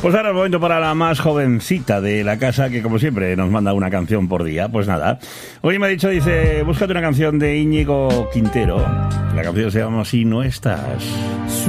Pues ahora el momento para la más jovencita de la casa, que como siempre nos manda una canción por día. Pues nada, hoy me ha dicho, dice, búscate una canción de Íñigo Quintero. La canción se llama Si no estás.